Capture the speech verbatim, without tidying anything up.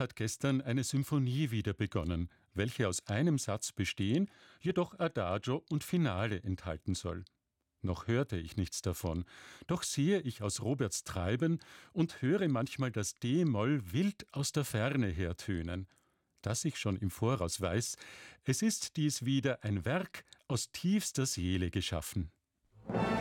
hat gestern eine Symphonie wieder begonnen, welche aus einem Satz bestehen, jedoch Adagio und Finale enthalten soll. Noch hörte ich nichts davon, doch sehe ich aus Roberts Treiben und höre manchmal das D-Moll wild aus der Ferne hertönen. Dass ich schon im Voraus weiß, es ist dies wieder ein Werk aus tiefster Seele geschaffen.